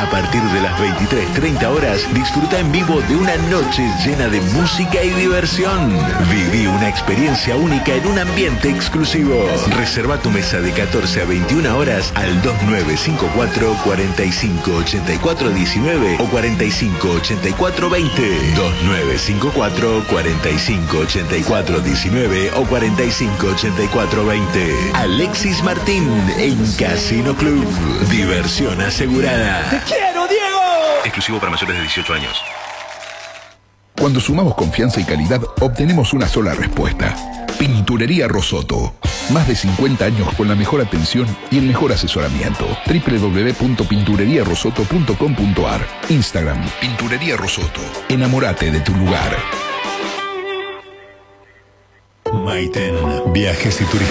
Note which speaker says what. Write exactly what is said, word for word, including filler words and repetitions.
Speaker 1: A partir de las veintitrés treinta horas, disfruta en vivo de una noche llena de música y diversión. Viví una experiencia única en un ambiente exclusivo. Reserva tu mesa de catorce a veintiuna horas al dos nueve cinco cuatro, cuatro cinco ocho cuatro uno nueve o cuatro cinco ocho cuatro dos cero. dos nueve cinco cuatro, cuatro cinco ocho cuatro uno nueve o cuatro cinco ocho cuatro dos cero. Alexis Martín en Casino Club. Diversión asegurada.
Speaker 2: ¡Te quiero, Diego!
Speaker 1: Exclusivo para mayores de dieciocho años.
Speaker 3: Cuando sumamos confianza y calidad, obtenemos una sola respuesta. Pinturería Rosoto. Más de cincuenta años con la mejor atención y el mejor asesoramiento. doble u doble u doble u punto pinturería rosoto punto com punto a r. Instagram, Pinturería Rosoto. Enamórate de tu lugar.
Speaker 1: Maiten, viajes y turismo.